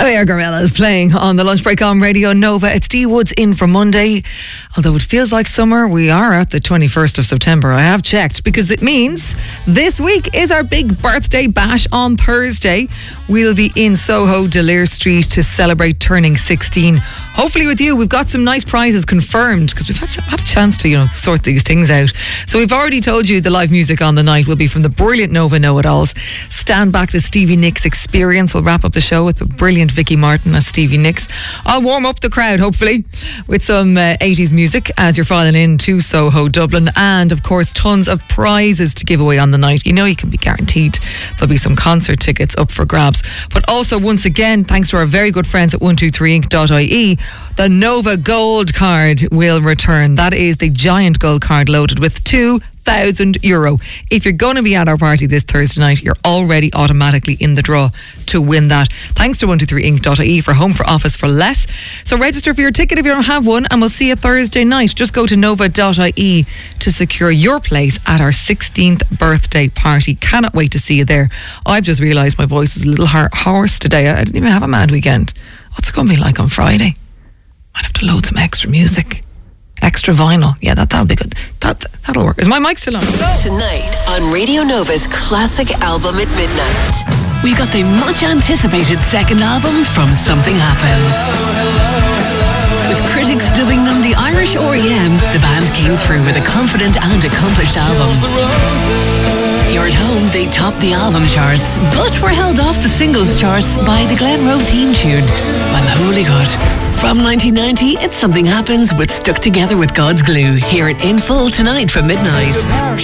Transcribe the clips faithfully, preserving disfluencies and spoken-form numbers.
They are Gorillaz playing on the lunch break on Radio Nova. It's D Woods in for Monday. Although it feels like summer, we are at the twenty-first of September. I have checked because it means this week is our big birthday bash on Thursday. We'll be in Soho, Delir Street to celebrate turning sixteen. Hopefully with you. We've got some nice prizes confirmed because we've had, had a chance to, you know, sort these things out. So we've already told you the live music on the night will be from the brilliant Nova Know-It-Alls. Stand Back, the Stevie Nicks Experience. We'll wrap up the show with the brilliant Vicky Martin as Stevie Nicks. I'll warm up the crowd, hopefully, with some uh, eighties music as you're filing in to Soho, Dublin. And, of course, tons of prizes to give away on the night. You know you can be guaranteed there'll be some concert tickets up for grabs. But also, once again, thanks to our very good friends at one two three ink dot I E, the Nova Gold Card will return. That is the giant gold card loaded with two thousand euro. If you're going to be at our party this Thursday night, you're already automatically in the draw to win that. Thanks to one two three ink dot I E for home for office for less. So register for your ticket if you don't have one, and we'll see you Thursday night. Just go to nova dot I E to secure your place at our sixteenth birthday party. Cannot wait to see you there. I've just realised my voice is a little hoarse today. I didn't even have a mad weekend. What's it going to be like on Friday? Might have to load some extra music. Extra vinyl. Yeah, that, that'll be good. That, that'll work. Is my mic still on? Tonight on Radio Nova's classic album at midnight, we got the much anticipated second album from Something Happens. With critics dubbing them the Irish R E M, the band came through with a confident and accomplished album. Here at home, they topped the album charts, but were held off the singles charts by the Glen Road theme tune. Well, holy God. From nineteen ninety, It's Something Happens with Stuck Together with God's Glue. Hear it in full tonight from midnight.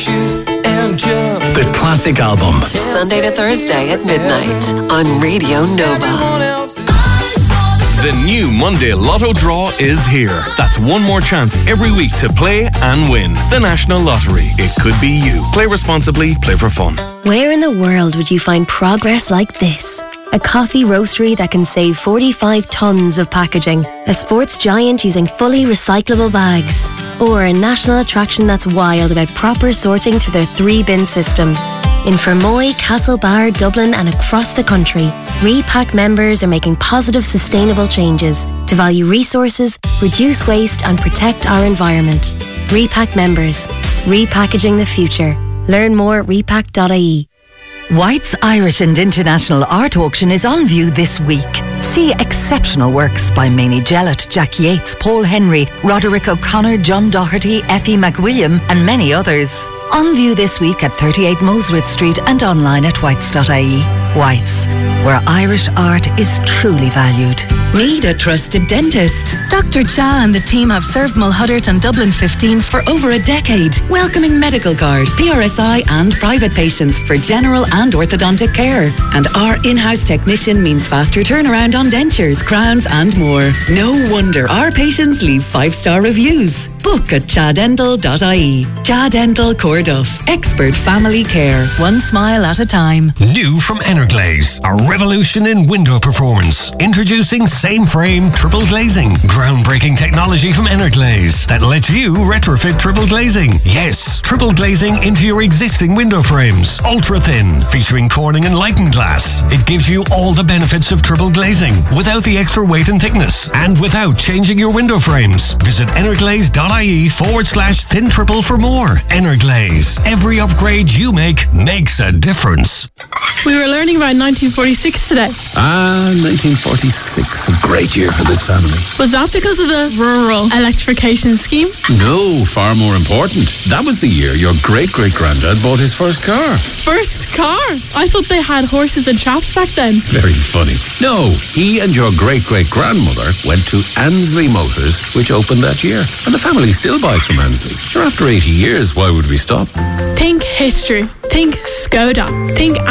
The classic album. Sunday to Thursday at midnight on Radio Nova. The new Monday Lotto draw is here. That's one more chance every week to play and win. The National Lottery. It could be you. Play responsibly. Play for fun. Where in the world would you find progress like this? A coffee roastery that can save forty-five tonnes of packaging. A sports giant using fully recyclable bags. Or a national attraction that's wild about proper sorting through their three-bin system. In Fermoy, Castlebar, Dublin and across the country, Repack members are making positive, sustainable changes to value resources, reduce waste and protect our environment. Repack members. Repackaging the future. Learn more at repack dot I E. White's Irish and International Art Auction is on view this week. See exceptional works by Mamie Jellett, Jack Yates, Paul Henry, Roderick O'Connor, John Doherty, Effie McWilliam and many others. On view this week at thirty-eight Molesworth Street and online at whites dot I E. Whites, where Irish art is truly valued. Need a trusted dentist? Doctor Cha and the team have served Mulhuddart and Dublin fifteen for over a decade, welcoming Medical Guard, P R S I and private patients for general and orthodontic care. And our in-house technician means faster turnaround on dentures, crowns and more. No wonder our patients leave five-star reviews. Book at cha dental dot I E. Cha Dental Corduff. Expert family care. One smile at a time. New from Energlaze. A revolution in window performance. Introducing same frame triple glazing. Groundbreaking technology from Energlaze that lets you retrofit triple glazing. Yes, triple glazing into your existing window frames. Ultra thin, featuring Corning and Lighten glass. It gives you all the benefits of triple glazing without the extra weight and thickness and without changing your window frames. Visit energlaze dot I E forward slash thin triple for more. Energlaze. Every upgrade you make makes a difference. We were learning about nineteen forty-six today. Ah, nineteen forty-six. A great year for this family. Was that because of the rural electrification scheme? No, far more important. That was the year your great-great-granddad bought his first car. First car? I thought they had horses and traps back then. Very funny. No, he and your great-great-grandmother went to Ansley Motors, which opened that year. And the family still buys from Ansley. Sure, after eighty years, why would we stop? Think history. Think Skoda. Think